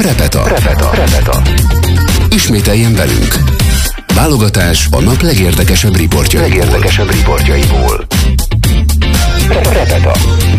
Repeta. Ismételjen velünk. Válogatás a nap legérdekesebb riportjaiból. Repeta.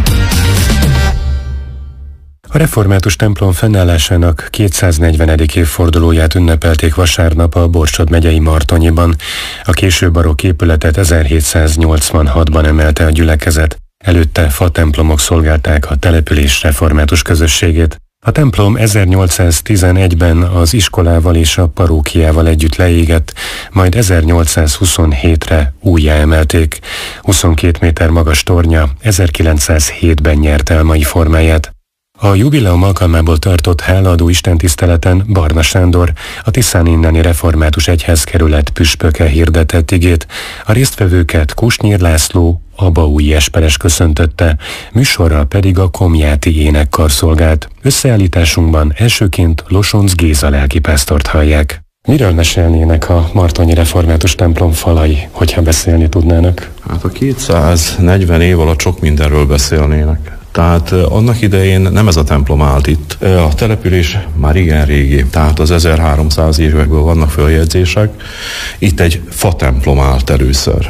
A református templom fennállásának 240. évfordulóját ünnepelték vasárnap a Borsod megyei Martonyiban. A késő barokk épületet 1786-ban emelte a gyülekezet. Előtte fatemplomok szolgálták a település református közösségét. A templom 1811-ben az iskolával és a parókiával együtt leégett, majd 1827-re újjá emelték. 22 méter magas tornya 1907-ben nyerte el mai formáját. A jubileum alkalmából tartott hálaadó istentiszteleten Barna Sándor, a Tiszán inneni református egyházkerület püspöke hirdetett igét, a résztvevőket Kusnyír László, Abaúj Esperes köszöntötte, műsorral pedig a Komjáti énekkar szolgált. Összeállításunkban elsőként Losonc Géza lelkipásztort hallják. Miről mesélnének a martonyi református templom falai, hogyha beszélni tudnának? Hát a 240 év alatt sok mindenről beszélnének. Tehát annak idején nem ez a templom állt itt. A település már igen régi, tehát az 1300 évekből vannak följegyzések. Itt egy fatemplom állt először.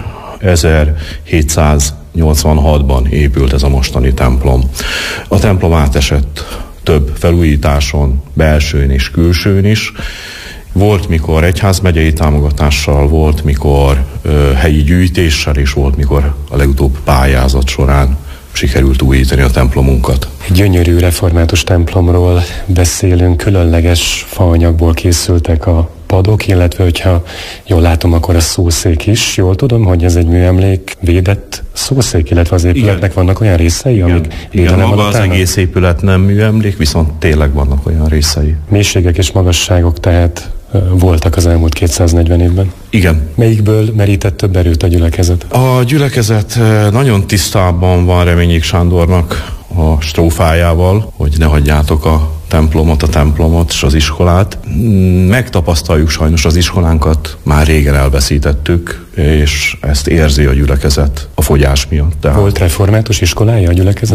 1786-ban épült ez a mostani templom. A templom átesett több felújításon, belsőn és külsőn is. Volt, mikor egyházmegyei támogatással, volt, mikor helyi gyűjtéssel, és volt, mikor a legutóbb pályázat során sikerült újítani a templomunkat. Egy gyönyörű református templomról beszélünk, különleges faanyagból készültek a padok, illetve hogyha jól látom, akkor a szószék is. Jól tudom, hogy ez egy műemlék védett szószék, illetve az épületnek vannak olyan részei, amik védelem alatt állnak? Az egész épület nem műemlék, viszont tényleg vannak olyan részei. Mélységek és magasságok tehát voltak az elmúlt 240 évben? Igen. Melyikből merített több erőt a gyülekezet? A gyülekezet nagyon tisztában van Reményik Sándornak a strófájával, hogy ne hagyjátok a templomot és az iskolát. Megtapasztaljuk sajnos az iskolánkat, már régen elveszítettük, és ezt érzi a gyülekezet a fogyás miatt. Tehát volt református iskolája a gyülekezet?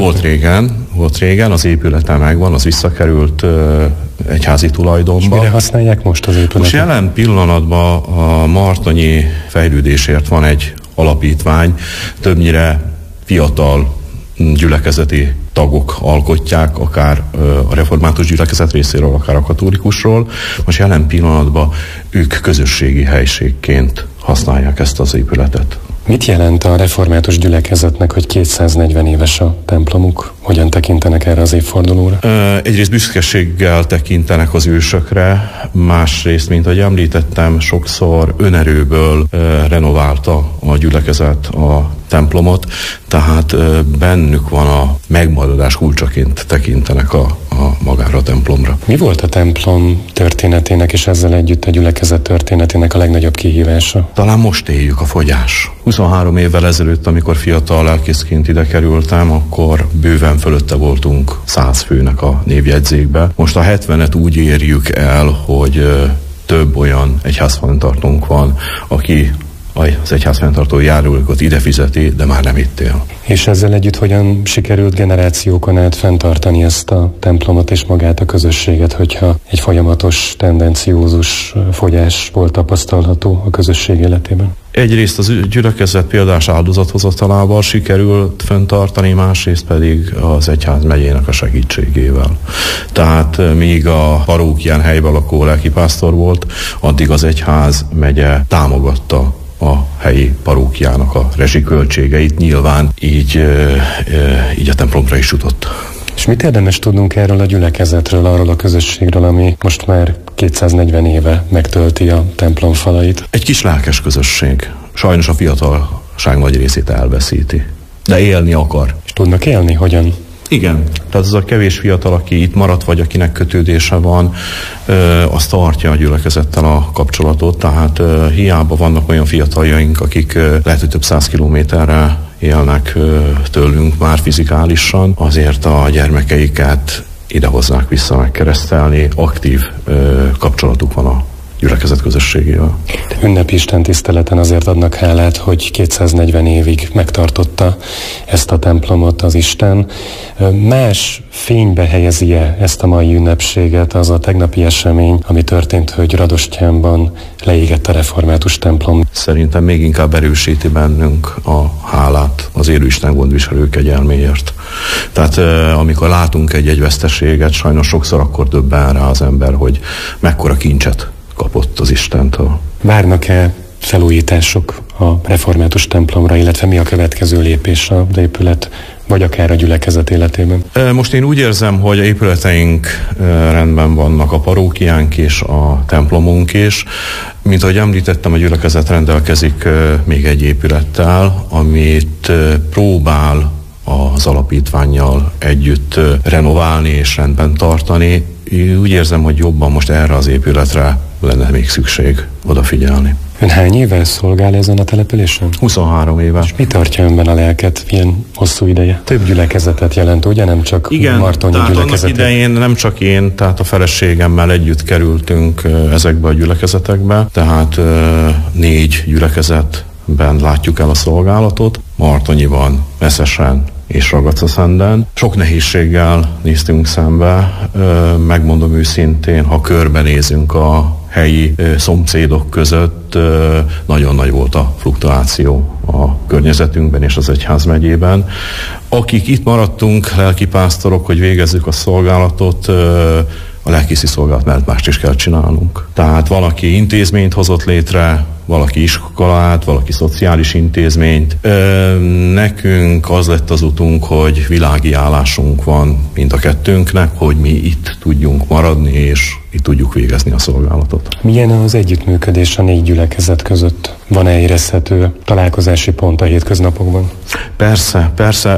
Volt régen, az épülete megvan, az visszakerült egyházi tulajdonba. És mire használják most az épületet? Most jelen pillanatban a martonyi fejlődésért van egy alapítvány, többnyire fiatal gyülekezeti tagok alkotják, akár a református gyülekezet részéről, akár a katolikusról. Most jelen pillanatban ők közösségi helységként használják ezt az épületet. Mit jelent a református gyülekezetnek, hogy 240 éves a templomuk? Hogyan tekintenek erre az évfordulóra? Egyrészt büszkeséggel tekintenek az ősökre, másrészt, mint ahogy említettem, sokszor önerőből renoválta a gyülekezet a templomot, tehát bennük van a megmaradás kulcsaként tekintenek a magára a templomra. Mi volt a templom történetének és ezzel együtt a gyülekezet történetének a legnagyobb kihívása? Talán most éljük a fogyás. 23 évvel ezelőtt, amikor fiatal lelkészként ide kerültem, akkor bőven fölötte voltunk 100 főnek a névjegyzékbe. Most a 70-et úgy érjük el, hogy több olyan egyházfenntartónk van, aki az egyházfenntartó járulékot ide fizeti, de már nem itt él. És ezzel együtt hogyan sikerült generációkon át fenntartani ezt a templomot és magát a közösséget, hogyha egy folyamatos, tendenciózus fogyás volt tapasztalható a közösség életében? Egyrészt az gyülekezet példás áldozathozatalával sikerült fenntartani, másrészt pedig az egyházmegyének a segítségével. Tehát míg a parókián helyben lakó lelkipásztor volt, addig az egyházmegye támogatta a helyi parókiának a rezsiköltségeit, nyilván így a templomra is jutott. És mit érdemes tudnunk erről a gyülekezetről, arról a közösségről, ami most már 240 éve megtölti a templom falait? Egy kis lelkes közösség. Sajnos a fiatalság nagy részét elveszíti, de élni akar. És tudnak élni? Hogyan? Igen, tehát az a kevés fiatal, aki itt maradt, vagy akinek kötődése van, az tartja a gyülekezettel a kapcsolatot, tehát hiába vannak olyan fiataljaink, akik lehet, hogy több 100 kilométerre élnek tőlünk már fizikálisan, azért a gyermekeiket ide hozzák vissza megkeresztelni, aktív kapcsolatuk van a gyülekezet közösségével. Ünnepi istentiszteleten azért adnak hálát, hogy 240 évig megtartotta ezt a templomot az Isten. Más fénybe helyezi-e ezt a mai ünnepséget az a tegnapi esemény, ami történt, hogy Radostyánban leégett a református templom? Szerintem még inkább erősíti bennünk a hálát az élő Isten gondviselő kegyelméért. Tehát amikor látunk egy veszteséget, sajnos sokszor akkor döbben rá az ember, hogy mekkora kincset kapott az Istentől. Várnak-e felújítások a református templomra, illetve mi a következő lépés a épület, vagy akár a gyülekezet életében? Most én úgy érzem, hogy a épületeink rendben vannak, a parókiánk és a templomunk is. Mint ahogy említettem, a gyülekezet rendelkezik még egy épülettel, amit próbál az alapítvánnyal együtt renoválni és rendben tartani. Én úgy érzem, hogy jobban most erre az épületre lenne még szükség odafigyelni. Ön hány éve szolgál ezen a településen? 23 éve. És mi tartja önben a lelket ilyen hosszú ideje? Több gyülekezetet jelent, ugye? Nem csak martonyi gyülekezetet. Annak idején nem csak én, tehát a feleségemmel együtt kerültünk ezekbe a gyülekezetekbe, tehát 4 gyülekezetben látjuk el a szolgálatot. Martonyiban, Meszesen és Ragacaszenden. Sok nehézséggel néztünk szembe, megmondom őszintén, ha körbenézünk a helyi szomszédok között, nagyon nagy volt a fluktuáció a környezetünkben és az egyházmegyében. Akik itt maradtunk, lelkipásztorok, hogy végezzük a szolgálatot, a lelkészi szolgálat mellett mást is kell csinálnunk. Tehát valaki intézményt hozott létre, valaki iskolát, valaki szociális intézményt. Nekünk az lett az utunk, hogy világi állásunk van mind a kettőnknek, hogy mi itt tudjunk maradni, és itt tudjuk végezni a szolgálatot. Milyen az együttműködés a 4 gyülekezet között? Van-e érezhető találkozási pont a hétköznapokban? Persze,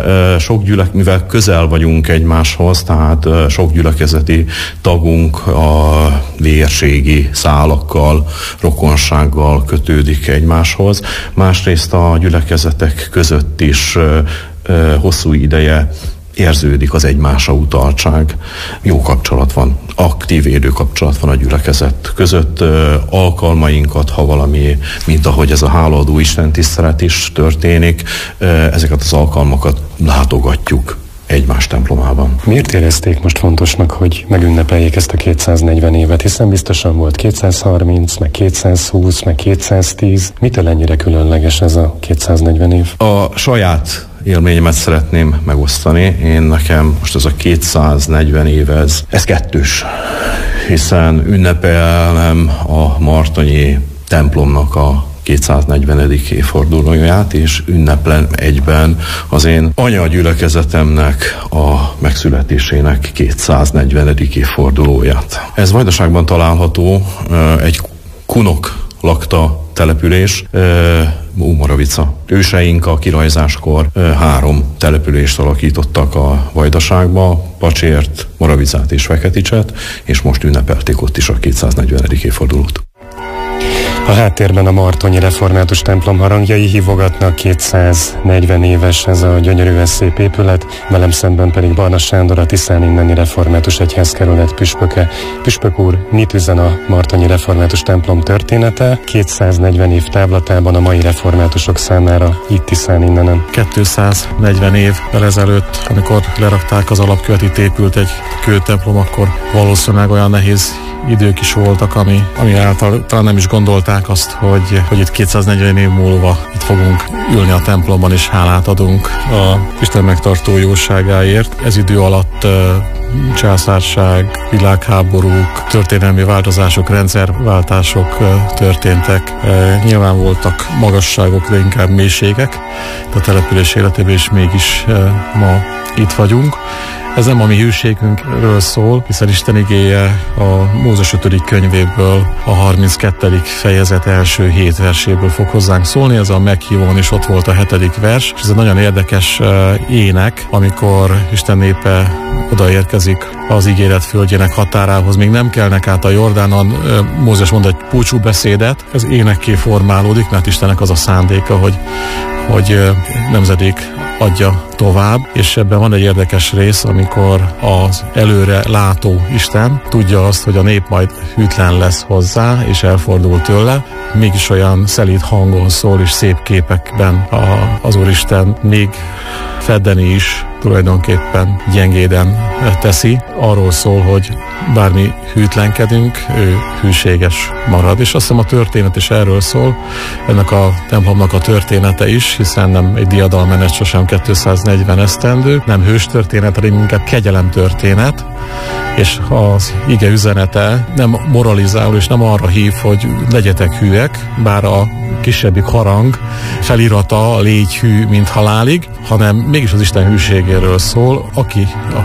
mivel közel vagyunk egymáshoz, tehát sok gyülekezeti tagunk a vérségi szálakkal, rokonsággal kötődik egymáshoz. Másrészt a gyülekezetek között is hosszú ideje érződik az egymásra utaltság. Jó kapcsolat van, aktív élő kapcsolat van a gyülekezet között. Alkalmainkat, ha valami, mint ahogy ez a hálaadó istentisztelet is történik, ezeket az alkalmakat látogatjuk egymás templomában. Miért érezték most fontosnak, hogy megünnepeljék ezt a 240 évet? Hiszen biztosan volt 230, meg 220, meg 210. Mitől ennyire különleges ez a 240 év? A saját élményemet szeretném megosztani. Nekem most ez a 240 év, ez kettős, hiszen ünnepelem a martonyi templomnak a 240. évfordulóját, és ünneplem egyben az én anyagyülekezetemnek a megszületésének 240. évfordulóját. Ez Vajdaságban található, egy kunok lakta település, Ómoravica. Őseink a kirajzáskor 3 települést alakítottak a Vajdaságba, Pacsért, Moravicát és Feketicset, és most ünnepelték ott is a 240. évfordulót. A háttérben a martonyi református templom harangjai hívogatnak, 240 éves ez a gyönyörűen szép épület, velem szemben pedig Barna Sándor, a Tiszán inneni református egyházkerület püspöke. Püspök úr, mit üzen a martonyi református templom története 240 év távlatában a mai reformátusok számára itt Tiszán innenen? 240 évvel ezelőtt, amikor lerakták az alapkövet, itt épült egy kőtemplom, akkor valószínűleg olyan nehéz idők is voltak, ami által talán nem is gondolták azt, hogy itt 240 év múlva itt fogunk ülni a templomban, és hálát adunk a Isten megtartó jóságáért. Ez idő alatt császárság, világháborúk, történelmi változások, rendszerváltások történtek. Nyilván voltak magasságok, de inkább mélységek, de a település életében is mégis ma itt vagyunk. Ez nem a mi hűségünkről szól, hiszen Isten igéje a Mózes 5. könyvéből, a 32. fejezet első 7 verséből fog hozzánk szólni. Ez a meghívón is ott volt a 7. vers, és ez egy nagyon érdekes ének, amikor Isten népe odaérkezik az ígéret földjének határához. Még nem kelnek át a Jordánon, Mózes mond egy búcsú beszédet, ez énekké formálódik, mert Istennek az a szándéka, hogy nemzedék adja tovább, és ebben van egy érdekes rész, amikor az előre látó Isten tudja azt, hogy a nép majd hűtlen lesz hozzá, és elfordul tőle, mégis olyan szelíd hangon szól, és szép képekben az Úristen még feddeni is tulajdonképpen gyengéden teszi. Arról szól, hogy bármi hűtlenkedünk, ő hűséges marad. És azt hiszem a történet is erről szól, ennek a templomnak a története is, hiszen nem egy diadalmenet, sosem 240 esztendő, nem hős történet, hanem inkább kegyelem történet, és az ige üzenete nem moralizál, és nem arra hív, hogy legyetek hűek, bár a kisebbik harang felirata légy hű, mint halálig, hanem mégis az Isten hűségéről szól, aki